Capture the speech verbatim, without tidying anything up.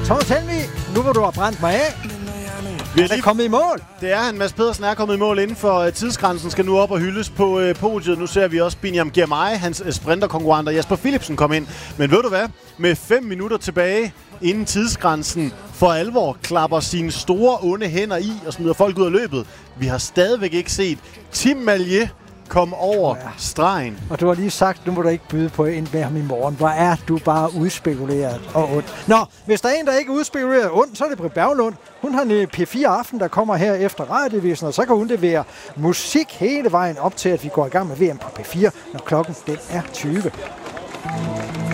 Thomas Helmi, nu hvor du har brændt mig af. Vi er lige kommet i mål. Det er han. Mads Pedersen er kommet i mål inden for uh, tidsgrænsen. Skal nu op og hyldes på uh, podiet. Nu ser vi også Binyam Girmay, hans uh, sprinterkonkurrent, og Jasper Philipsen kom ind. Men ved du hvad? Med fem minutter tilbage inden tidsgrænsen for alvor klapper sine store onde hænder i og smider folk ud af løbet. Vi har stadigvæk ikke set Tim Malje kom over ja. stregen. Og du har lige sagt, nu må du ikke byde på en med ham i morgen. Hvor er du bare udspekuleret og ondt. Nå, hvis der er en, der ikke er udspekuleret ondt, så er det Britt Berglund. Hun har en P fire Aften, der kommer her efter radiovisen, og så kan hun levere musik hele vejen op til, at vi går i gang med V M på P fire, når klokken den er tyve.